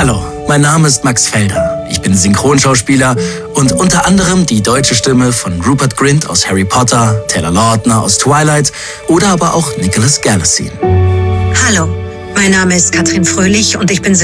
Hallo, mein Name ist Max Felder. Ich bin Synchronschauspieler und unter anderem die deutsche Stimme von Rupert Grint aus Harry Potter, Taylor Lautner aus Twilight oder aber auch Nicholas Galitzine. Hallo, mein Name ist Katrin Fröhlich und ich bin